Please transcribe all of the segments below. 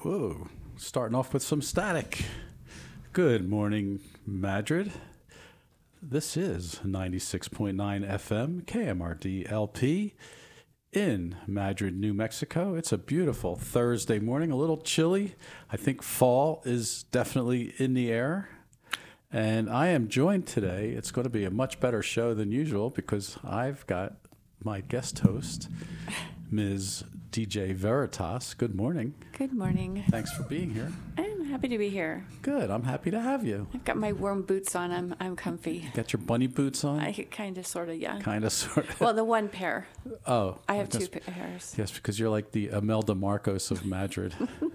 Whoa, starting off with some static. Good morning, Madrid. This is 96.9 FM KMRD LP in Madrid, New Mexico. It's a beautiful Thursday morning, a little chilly. I think fall is definitely in the air. And I am joined today. It's going to be a much better show than usual because I've got my guest host, Ms. DJ Veritas. Good morning. Good morning. Thanks for being here. I'm happy to be here. Good. I'm happy to have you. I've got my warm boots on. I'm comfy. Got your bunny boots on? I kind of, sort of, yeah. Kind of, sort of. Well, the one pair. Oh. I have two pairs. Yes, because you're like the Imelda Marcos of Madrid.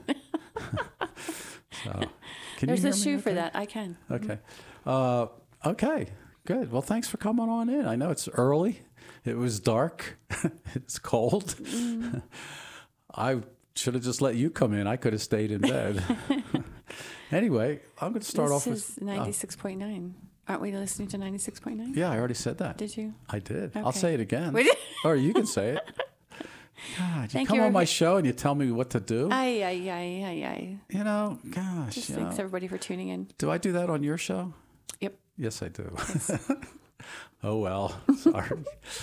So, There's a shoe for that. I can. Okay. Okay. Good. Well, thanks for coming on in. I know it's early. It was dark. It's cold. I should have just let you come in. I could have stayed in bed. Anyway, I'm going to start off with... This is 96.9. Aren't we listening to 96.9? Yeah, I already said that. Did you? I did. Okay. I'll say it again. We did? Or you can say it. God, you Thank come you. on my show and you tell me what to do. Aye. You know, gosh. Just you thanks know. everybody for tuning in. Do I do that on your show? Yep. Yes, I do. Yes. Oh, well. Sorry.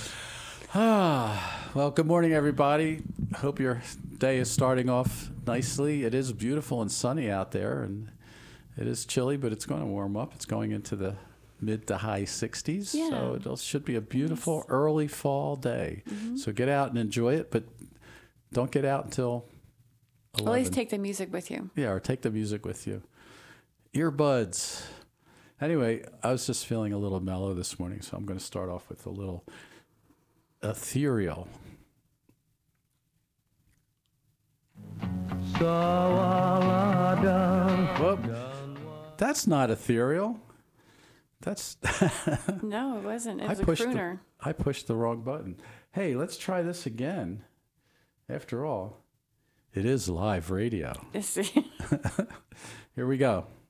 Well, good morning, everybody. Hope your day is starting off nicely. It is beautiful and sunny out there, and it is chilly, but it's going to warm up. It's going into the mid to high 60s, Yeah. so it should be a beautiful early fall day. Mm-hmm. So get out and enjoy it, but don't get out until 11. At least take the music with you. Yeah, or take the music with you. Earbuds. Anyway, I was just feeling a little mellow this morning, so I'm going to start off with a little ethereal. Whoop. That's not ethereal. That's... No, it wasn't. It was a pushed crooner. I pushed the wrong button. Hey, let's try this again. After all, it is live radio. Here we go.